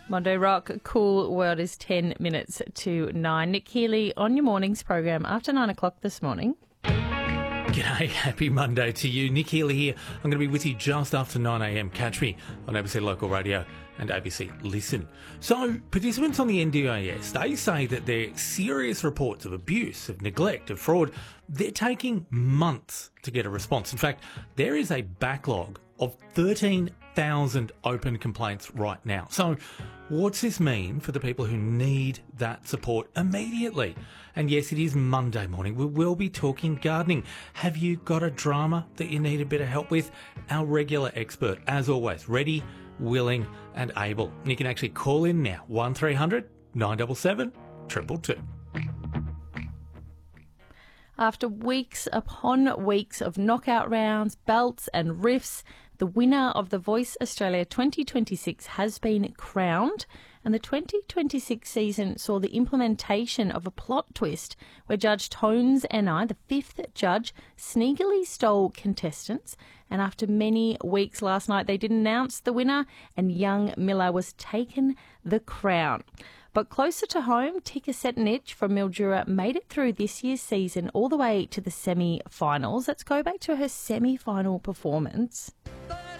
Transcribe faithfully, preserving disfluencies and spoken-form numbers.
Monday Rock, Cool World is ten minutes to nine. Nick Healy on your mornings program after nine o'clock this morning. G'day, happy Monday to you. Nick Healy here. I'm going to be with you just after nine a.m. Catch me on A B C Local Radio and A B C Listen. So, participants on the N D I S, they say that there are serious reports of abuse, of neglect, of fraud. They're taking months to get a response. In fact, there is a backlog of thirteen thousand open complaints right now. So, what's this mean for the people who need that support immediately? And yes, it is Monday morning. We will be talking gardening. Have you got a drama that you need a bit of help with? Our regular expert, as always, ready, willing and able. And you can actually call in now, one three hundred nine seven seven, two two two. After weeks upon weeks of knockout rounds, belts and riffs, the winner of the Voice Australia twenty twenty-six has been crowned, and the twenty twenty-six season saw the implementation of a plot twist where Judge Tones and I, the fifth judge, sneakily stole contestants, and after many weeks last night they did announce the winner and young Miller was taken the crown. But closer to home, Tika Setonich from Mildura made it through this year's season all the way to the semi-finals. Let's go back to her semi-final performance.